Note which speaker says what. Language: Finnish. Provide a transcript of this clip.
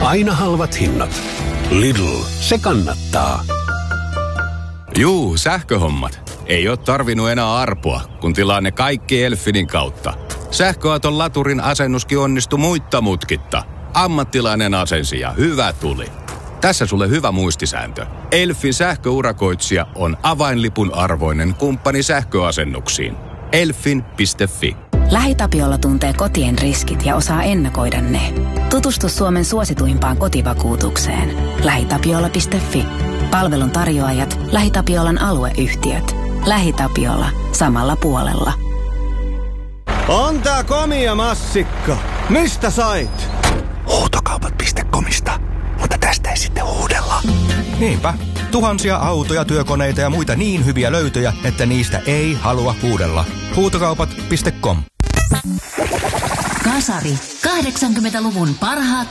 Speaker 1: Aina halvat hinnat. Lidl, se kannattaa.
Speaker 2: Juu, sähköhommat. Ei oo tarvinnut enää arpoa, kun tilaa ne kaikki Elfinin kautta. Sähköauton laturin asennuskin onnistui muitta mutkitta. Ammattilainen asensi ja hyvä tuli. Tässä sulle hyvä muistisääntö. Elfin sähköurakoitsija on avainlipun arvoinen kumppani sähköasennuksiin. Elfin.fi.
Speaker 3: LähiTapiola tuntee kotien riskit ja osaa ennakoida ne. Tutustu Suomen suosituimpaan kotivakuutukseen. LähiTapiola.fi. Palvelun tarjoajat, LähiTapiolan alueyhtiöt. LähiTapiola. Samalla puolella.
Speaker 4: On tää komia massikka. Mistä sait?
Speaker 5: Huutokaupat.comista. Mutta tästä ei sitten huudella.
Speaker 6: Niinpä. Tuhansia autoja, työkoneita ja muita niin hyviä löytöjä, että niistä ei halua huudella. Huutokaupat.com.
Speaker 7: Kasari. 80-luvun parhaat